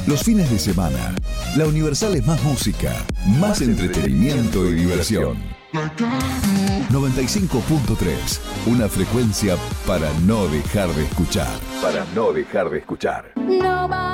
Los fines de semana, la Universal es más música, más entretenimiento y diversión. 95.3, una frecuencia para no dejar de escuchar. Para no dejar de escuchar.